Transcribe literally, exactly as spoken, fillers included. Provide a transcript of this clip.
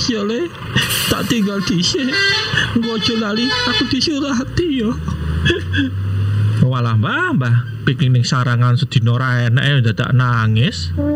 Wis yo le, tak tinggal dhisik. Engko aja lali aku disurati yo. Walah mbah, mbah piknik ning sarangan sedina ra enek ya dadak nangis.